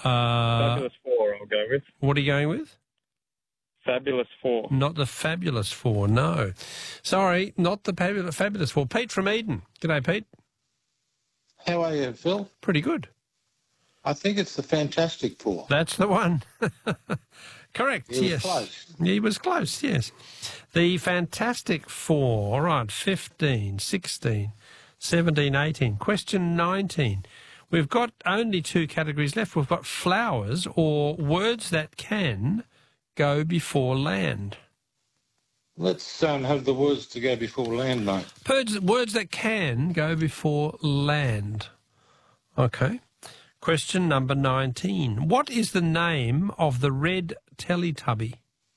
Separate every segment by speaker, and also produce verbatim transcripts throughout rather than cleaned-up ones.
Speaker 1: Uh,
Speaker 2: Fabulous Four, I'll go with.
Speaker 1: what are you going with?
Speaker 2: Fabulous Four.
Speaker 1: Not the Fabulous Four, no. Sorry, not the Fabulous, fabulous Four. Pete from Eden. G'day, Pete.
Speaker 3: How are you, Phil?
Speaker 1: Pretty good.
Speaker 3: I think it's the Fantastic Four.
Speaker 1: That's the one. Correct,
Speaker 3: He was
Speaker 1: yes.
Speaker 3: close.
Speaker 1: He was close, yes. The Fantastic Four. All right, fifteen, sixteen, seventeen, eighteen. Question nineteen. We've got only two categories left. We've got flowers or words that can go before land.
Speaker 3: Let's um, have the words to go before land, mate.
Speaker 1: Words, words that can go before land. Okay. Question number nineteen. What is the name of the red Teletubby?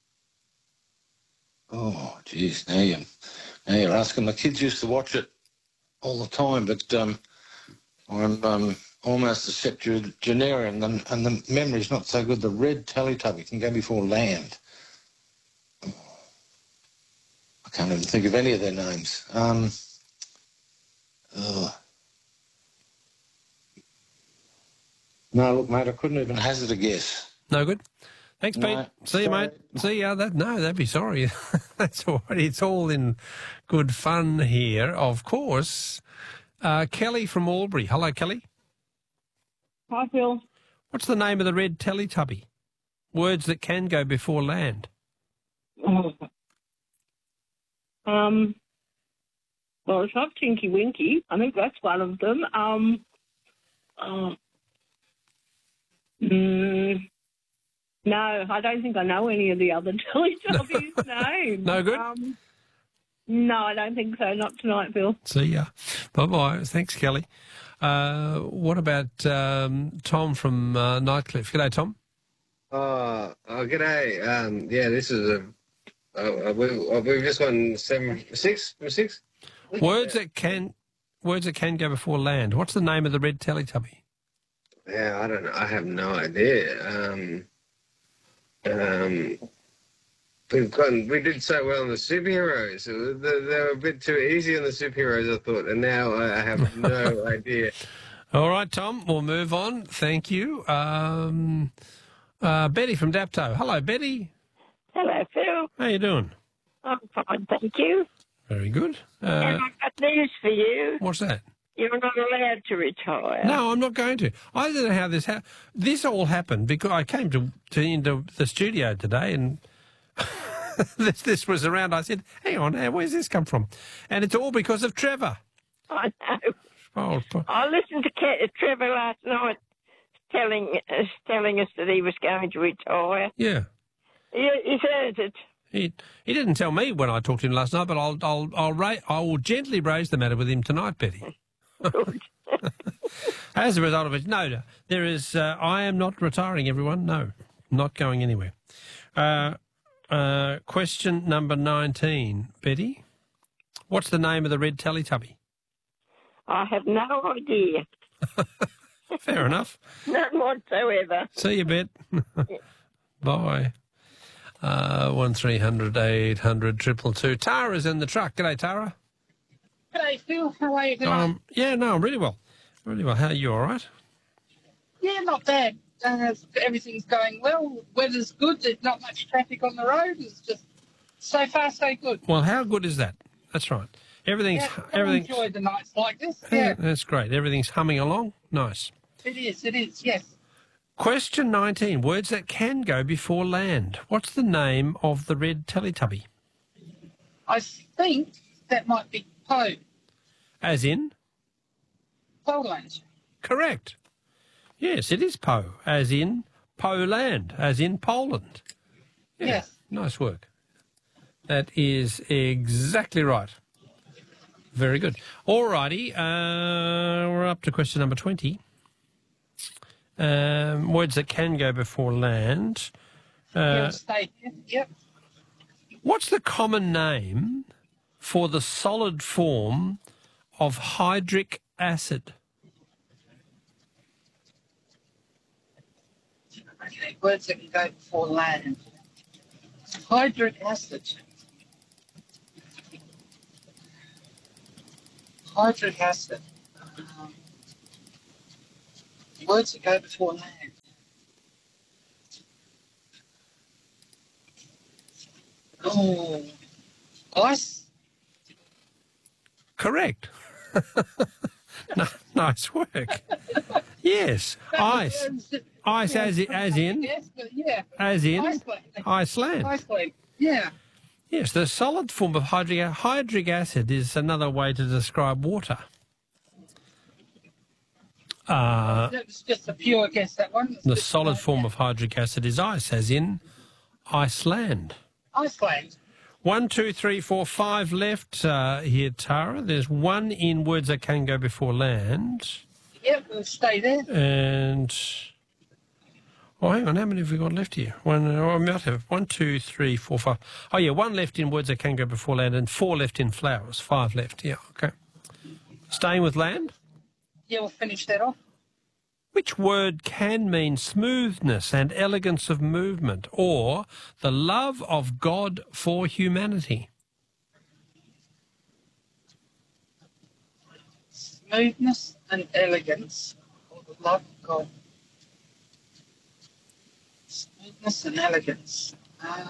Speaker 3: Oh, geez, now, you, now you're asking. My kids used to watch it all the time, but um, I'm um, almost a septuagenarian, and, and the memory's not so good. The red Teletubby can go before land. I can't even think of any of their names. Um, ugh. No, look, mate, I couldn't even hazard a guess.
Speaker 1: No good? Thanks, Pete.
Speaker 3: No,
Speaker 1: See you,
Speaker 3: sorry.
Speaker 1: mate. See ya. That, no, that'd be sorry. That's all right. It's all in good fun here, of course. Uh, Kelly from Albury. Hello, Kelly.
Speaker 4: Hi, Phil.
Speaker 1: What's the name of the red Teletubby? Words that can go before land.
Speaker 4: Um, well, it's not Tinky Winky. I think that's one of them. Um, uh, mm, no, I don't think I know any of the other Teletubbies' names.
Speaker 1: No good?
Speaker 4: Um, no, I don't think so. Not tonight, Phil.
Speaker 1: See ya. Bye-bye. Thanks, Kelly. Uh, what about um, Tom from uh, Nightcliff? G'day, Tom.
Speaker 5: Oh, oh g'day. Um, yeah, this is a... Uh, we, uh, we've just won seven, six, six.
Speaker 1: Words that can, words that can go before land. What's the name of the red Teletubby?
Speaker 5: Yeah, I don't know. I have no idea. Um, um, we've gotten, we did so well on the superheroes. They, they were a bit too easy on the superheroes, I thought, and now I have no idea.
Speaker 1: All right, Tom, we'll move on. Thank you. Um, uh, Betty from Dapto. Hello, Betty.
Speaker 6: Hello, Phil.
Speaker 1: How you doing?
Speaker 6: I'm fine, thank you.
Speaker 1: Very good. Uh,
Speaker 6: and I've got news for you.
Speaker 1: what's that?
Speaker 6: You're not allowed to retire.
Speaker 1: No, I'm not going to. I don't know how this happened. This all happened because I came to, to into the studio today and this this was around. I said, hang on, where's this come from? And it's all because of Trevor.
Speaker 6: I know.
Speaker 1: Oh,
Speaker 6: I listened to Ke- Trevor last night telling, uh, telling us that he was going to retire.
Speaker 1: yeah.
Speaker 6: He, he says it.
Speaker 1: He he didn't tell me when I talked to him last night, but I'll I'll I'll ra- I will gently raise the matter with him tonight, Betty.
Speaker 6: Good.
Speaker 1: As a result of it, no, there is. Uh, I am not retiring, everyone. No, not going anywhere. Uh, uh, question number nineteen, Betty. What's the name of the red Teletubby?
Speaker 6: I have no idea.
Speaker 1: Fair enough.
Speaker 6: None whatsoever.
Speaker 1: See you, Bet. Bye. Uh, one three hundred eight hundred triple two. Tara's in the truck. G'day, Tara.
Speaker 7: G'day, Phil. How are you tonight?
Speaker 1: Um, yeah, no, I'm really well. Really well. How are you? All right?
Speaker 7: Yeah, not bad. Uh, everything's going well. Weather's good. There's not much traffic on the road. It's just so far so good.
Speaker 1: Well, how good is that? That's right. Everything's
Speaker 7: Yeah, I
Speaker 1: everything's.
Speaker 7: enjoy the nights like this.
Speaker 1: Yeah,
Speaker 7: Yeah,
Speaker 1: that's great. Everything's humming along. Nice.
Speaker 7: it is. It is. Yes.
Speaker 1: Question nineteen. Words that can go before land. What's the name of the red Teletubby?
Speaker 7: I think that might be Poe.
Speaker 1: As in?
Speaker 7: Poland.
Speaker 1: Correct. Yes, it is Poe. As in Poland. As in Poland. Yeah,
Speaker 7: Yes.
Speaker 1: nice work. That is exactly right. Very good. All righty. Uh, we're up to question number twenty. Um, words that can go before land. Uh,
Speaker 7: Yeah, stay here. Yep.
Speaker 1: What's the common name for the solid form of hydric acid?
Speaker 7: Okay, words that can go before land. Hydric acid. Hydric acid. Um, words that go before land. Oh, ice.
Speaker 1: Correct. No, nice work. Yes, ice. Ice as, i- as in?
Speaker 7: Yes, but yeah.
Speaker 1: As in?
Speaker 7: Iceland.
Speaker 1: Iceland.
Speaker 7: Iceland. Yeah.
Speaker 1: Yes, the solid form of hydric, hydric acid is another way to describe water. Uh,
Speaker 7: That was just a pure guess, that one. It's
Speaker 1: the
Speaker 7: just,
Speaker 1: solid
Speaker 7: uh,
Speaker 1: form of hydric acid is ice, as in Iceland.
Speaker 7: Iceland.
Speaker 1: One, two, three, four, five left uh, here, Tara. There's one in words that can go before land.
Speaker 7: Yep, we'll stay there.
Speaker 1: And, oh, hang on, how many have we got left here? One, oh, I might have one, two, three, four, five. Oh, yeah, one left in words that can go before land and four left in flowers. Five left, yeah, okay. Staying with land.
Speaker 7: Yeah, we'll finish that off.
Speaker 1: Which word can mean smoothness and elegance of movement or the love of God for humanity?
Speaker 7: Smoothness and elegance. For the love of God. Smoothness and elegance. Uh,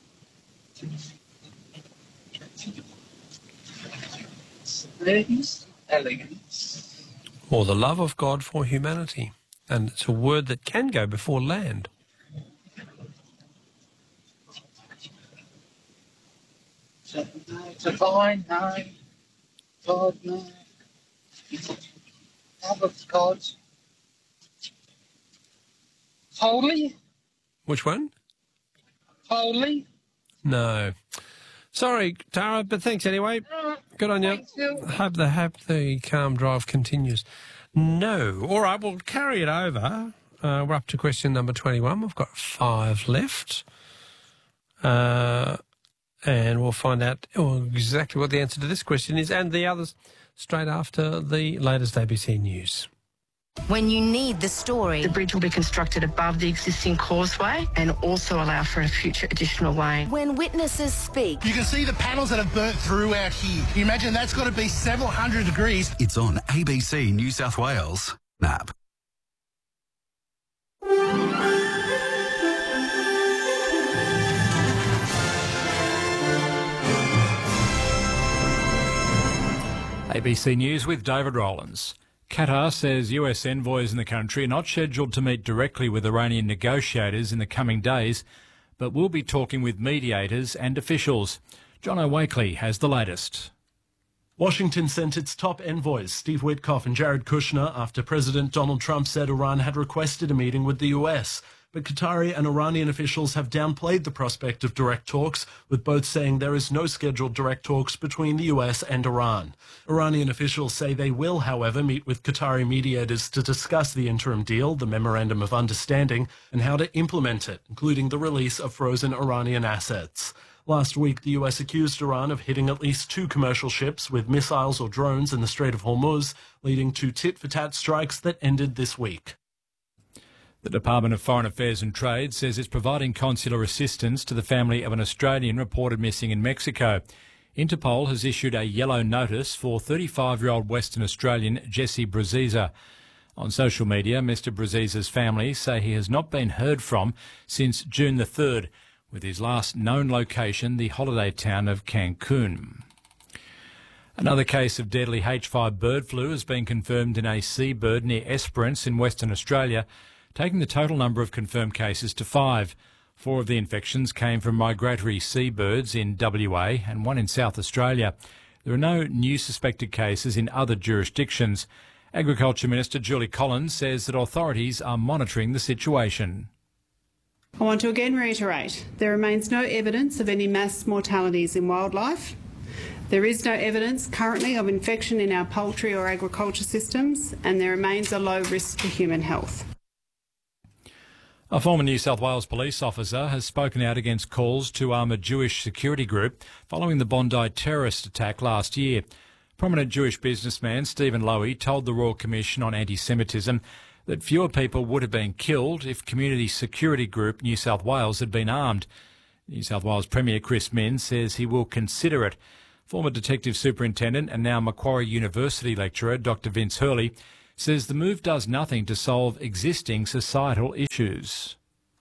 Speaker 7: smoothness, elegance.
Speaker 1: Or the love of God for humanity. And it's a word that can go before land.
Speaker 7: So, no, divine, no. God, no. Love of God. Holy?
Speaker 1: Which one?
Speaker 7: Holy?
Speaker 1: No. Sorry, Tara, but thanks anyway. Good on you.
Speaker 7: Thanks, Phil.
Speaker 1: Hope the, hope the calm drive continues. No. All right, we'll carry it over. Uh, we're up to question number twenty-one. We've got five left. Uh, and we'll find out oh, exactly what the answer to this question is and the others straight after the latest A B C News.
Speaker 8: When you need the story.
Speaker 9: The bridge will be constructed above the existing causeway and also allow for a future additional lane.
Speaker 8: When witnesses speak.
Speaker 10: You can see the panels that have burnt through out here. You imagine that's got to be several hundred degrees.
Speaker 11: It's on A B C New South Wales app.
Speaker 12: A B C News with David Rowlands. Qatar says U S envoys in the country are not scheduled to meet directly with Iranian negotiators in the coming days, but will be talking with mediators and officials. John O'Wakely has the latest.
Speaker 13: Washington sent its top envoys, Steve Witkoff and Jared Kushner, after President Donald Trump said Iran had requested a meeting with the U S. But Qatari and Iranian officials have downplayed the prospect of direct talks, with both saying there is no scheduled direct talks between the U S and Iran. Iranian officials say they will, however, meet with Qatari mediators to discuss the interim deal, the Memorandum of Understanding, and how to implement it, including the release of frozen Iranian assets. Last week, the U S accused Iran of hitting at least two commercial ships with missiles or drones in the Strait of Hormuz, leading to tit-for-tat strikes that ended this week.
Speaker 12: The Department of Foreign Affairs and Trade says it's providing consular assistance to the family of an Australian reported missing in Mexico. Interpol has issued a yellow notice for thirty-five-year-old Western Australian Jesse Braziza. On social media, Mister Braziza's family say he has not been heard from since June the third, with his last known location the holiday town of Cancun. Another case of deadly H five bird flu has been confirmed in a seabird near Esperance in Western Australia, taking the total number of confirmed cases to five. Four of the infections came from migratory seabirds in W A and one in South Australia. There are no new suspected cases in other jurisdictions. Agriculture Minister Julie Collins says that authorities are monitoring the situation.
Speaker 14: I want to again reiterate, there remains no evidence of any mass mortalities in wildlife. There is no evidence currently of infection in our poultry or agriculture systems, and there remains a low risk to human health.
Speaker 12: A former New South Wales police officer has spoken out against calls to arm a Jewish security group following the Bondi terrorist attack last year. Prominent Jewish businessman Stephen Lowy told the Royal Commission on Anti-Semitism that fewer people would have been killed if Community Security Group New South Wales had been armed. New South Wales Premier Chris Minns says he will consider it. Former Detective Superintendent and now Macquarie University lecturer Doctor Vince Hurley says the move does nothing to solve existing societal issues.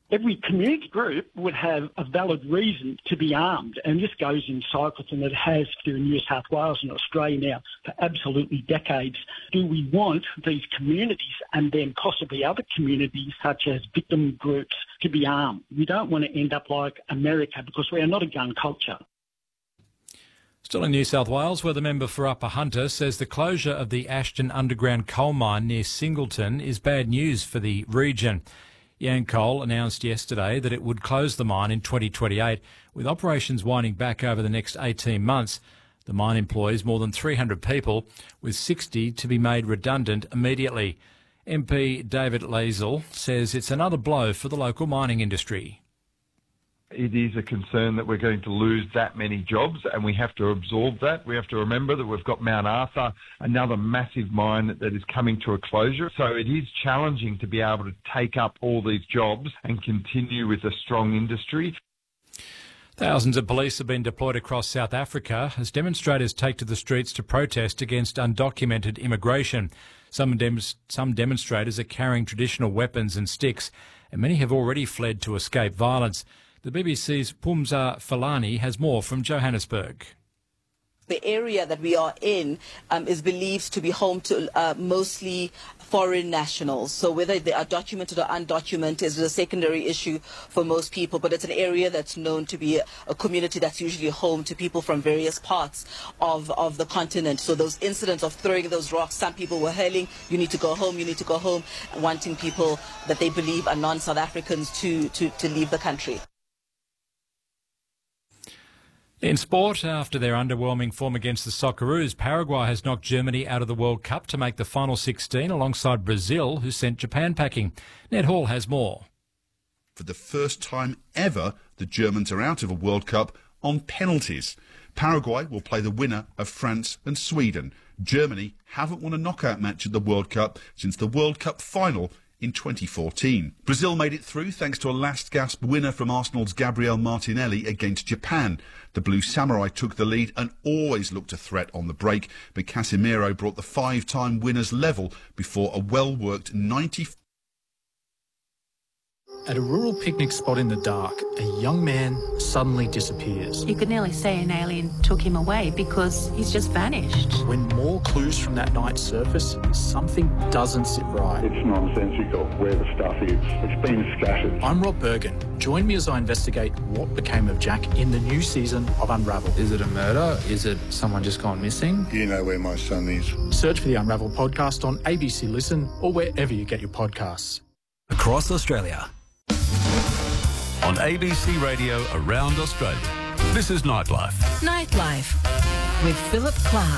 Speaker 15: every community group would have a valid reason to be armed, and this goes in cycles, and it has here in New South Wales and Australia now for absolutely decades. Do we want these communities and then possibly other communities such as victim groups to be armed? We don't want to end up like America because we are not a gun culture.
Speaker 12: Still in New South Wales, where the member for Upper Hunter says the closure of the Ashton underground coal mine near Singleton is bad news for the region. Yancoal announced yesterday that it would close the mine in twenty twenty-eight, with operations winding back over the next eighteen months. The mine employs more than three hundred people, with sixty to be made redundant immediately. M P David Lazel says it's another blow for the local mining industry.
Speaker 16: It is a concern that we're going to lose that many jobs, and we have to absorb that. We have to remember that we've got Mount Arthur, another massive mine that is coming to a closure. So it is challenging to be able to take up all these jobs and continue with a strong industry.
Speaker 12: Thousands of police have been deployed across South Africa as demonstrators take to the streets to protest against undocumented immigration. Some, dem- some demonstrators are carrying traditional weapons and sticks, and many have already fled to escape violence. The B B C's Pumza Falani has more from Johannesburg.
Speaker 17: The area that we are in um, is believed to be home to uh, mostly foreign nationals. So whether they are documented or undocumented is a secondary issue for most people. But it's an area that's known to be a, a community that's usually home to people from various parts of, of the continent. So those incidents of throwing those rocks, some people were hailing, you need to go home, you need to go home, wanting people that they believe are non-South Africans to, to, to leave the country.
Speaker 12: In sport, after their underwhelming form against the Socceroos, Paraguay has knocked Germany out of the World Cup to make the final sixteen alongside Brazil, who sent Japan packing. Ned Hall has more.
Speaker 18: For the first time ever, the Germans are out of a World Cup on penalties. Paraguay will play the winner of France and Sweden. Germany haven't won a knockout match at the World Cup since the World Cup final in twenty fourteen. Brazil made it through thanks to a last-gasp winner from Arsenal's Gabriel Martinelli against Japan. The Blue Samurai took the lead and always looked a threat on the break, but Casemiro brought the five-time winners level before a well-worked ninety.
Speaker 19: At a rural picnic spot in the dark, a young man suddenly disappears.
Speaker 20: You could nearly say an alien took him away because he's just vanished.
Speaker 19: When more clues from that night surface, something doesn't sit right.
Speaker 21: It's nonsensical where the stuff is. It's been scattered.
Speaker 19: I'm Rob Bergen. Join me as I investigate what became of Jack in the new season of Unravel.
Speaker 22: Is it a murder? Is it someone just gone missing?
Speaker 21: You know where my son is.
Speaker 19: Search for the Unravel podcast on A B C Listen or wherever you get your podcasts.
Speaker 11: Across Australia. On A B C Radio around Australia. This is Nightlife.
Speaker 8: Nightlife with Philip Clark.